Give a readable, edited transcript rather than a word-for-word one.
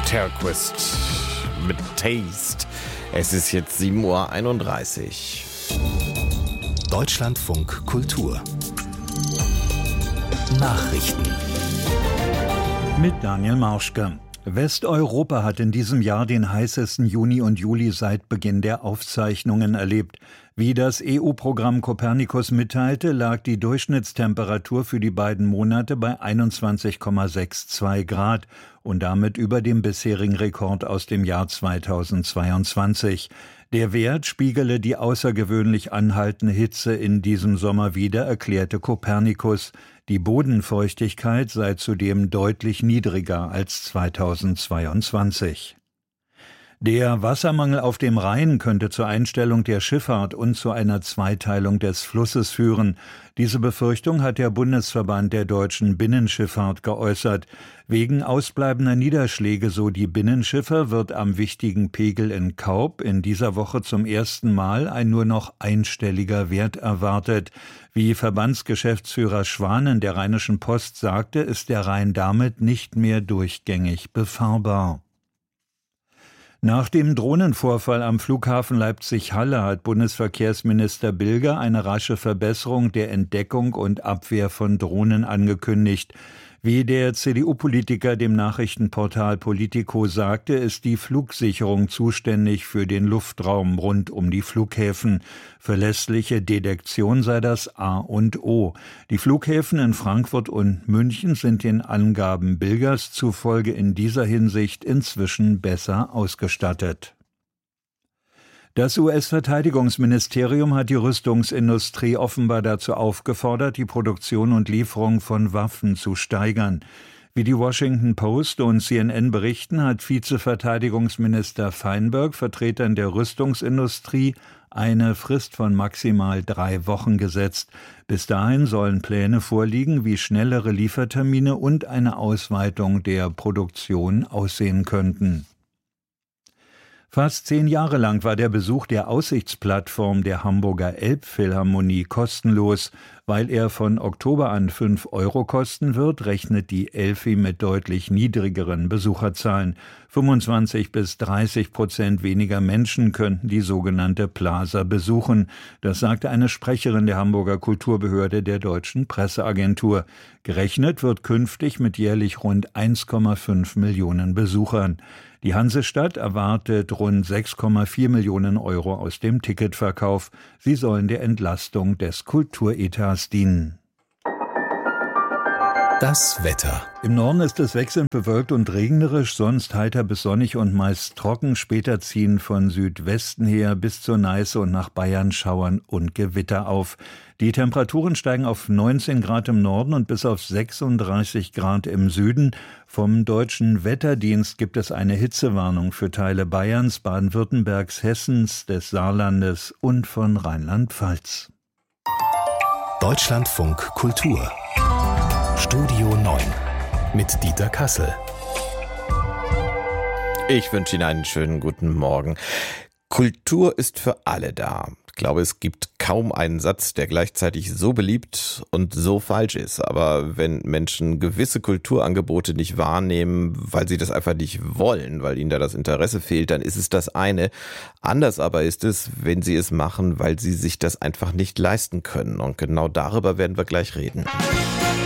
Terquist mit Taste. Es ist jetzt 7:31 Uhr. Deutschlandfunk Kultur Nachrichten mit Daniel Marschke. Westeuropa hat in diesem Jahr den heißesten Juni und Juli seit Beginn der Aufzeichnungen erlebt. Wie das EU-Programm Copernicus mitteilte, lag die Durchschnittstemperatur für die beiden Monate bei 21,62 Grad und damit über dem bisherigen Rekord aus dem Jahr 2022. Der Wert spiegele die außergewöhnlich anhaltende Hitze in diesem Sommer wider, erklärte Copernicus. Die Bodenfeuchtigkeit sei zudem deutlich niedriger als 2022. Der Wassermangel auf dem Rhein könnte zur Einstellung der Schifffahrt und zu einer Zweiteilung des Flusses führen. Diese Befürchtung hat der Bundesverband der deutschen Binnenschifffahrt geäußert. Wegen ausbleibender Niederschläge, so die Binnenschiffer, wird am wichtigen Pegel in Kaub in dieser Woche zum ersten Mal ein nur noch einstelliger Wert erwartet. Wie Verbandsgeschäftsführer Schwanen der Rheinischen Post sagte, ist der Rhein damit nicht mehr durchgängig befahrbar. Nach dem Drohnenvorfall am Flughafen Leipzig-Halle hat Bundesverkehrsminister Bilger eine rasche Verbesserung der Entdeckung und Abwehr von Drohnen angekündigt. Wie der CDU-Politiker dem Nachrichtenportal Politico sagte, ist die Flugsicherung zuständig für den Luftraum rund um die Flughäfen. Verlässliche Detektion sei das A und O. Die Flughäfen in Frankfurt und München sind den Angaben Bilgers zufolge in dieser Hinsicht inzwischen besser ausgestattet. Das US-Verteidigungsministerium hat die Rüstungsindustrie offenbar dazu aufgefordert, die Produktion und Lieferung von Waffen zu steigern. Wie die Washington Post und CNN berichten, hat Vizeverteidigungsminister Feinberg Vertretern der Rüstungsindustrie eine Frist von maximal 3 Wochen gesetzt. Bis dahin sollen Pläne vorliegen, wie schnellere Liefertermine und eine Ausweitung der Produktion aussehen könnten. Fast 10 Jahre lang war der Besuch der Aussichtsplattform der Hamburger Elbphilharmonie kostenlos. Weil er von Oktober an 5 € kosten wird, rechnet die Elfi mit deutlich niedrigeren Besucherzahlen. 25-30% weniger Menschen könnten die sogenannte Plaza besuchen. Das sagte eine Sprecherin der Hamburger Kulturbehörde der Deutschen Presseagentur. Gerechnet wird künftig mit jährlich rund 1,5 Millionen Besuchern. Die Hansestadt erwartet rund 6,4 Millionen € aus dem Ticketverkauf. Sie sollen der Entlastung des Kulturetats dienen. Das Wetter. Im Norden ist es wechselnd bewölkt und regnerisch, sonst heiter bis sonnig und meist trocken. Später ziehen von Südwesten her bis zur Neiße und nach Bayern Schauern und Gewitter auf. Die Temperaturen steigen auf 19 Grad im Norden und bis auf 36 Grad im Süden. Vom Deutschen Wetterdienst gibt es eine Hitzewarnung für Teile Bayerns, Baden-Württembergs, Hessens, des Saarlandes und von Rheinland-Pfalz. Deutschlandfunk Kultur Studio 9 mit Dieter Kassel. Ich wünsche Ihnen einen schönen guten Morgen. Kultur ist für alle da. Ich glaube, es gibt kaum einen Satz, der gleichzeitig so beliebt und so falsch ist. Aber wenn Menschen gewisse Kulturangebote nicht wahrnehmen, weil sie das einfach nicht wollen, weil ihnen da das Interesse fehlt, dann ist es das eine. Anders aber ist es, wenn sie es machen, weil sie sich das einfach nicht leisten können. Und genau darüber werden wir gleich reden.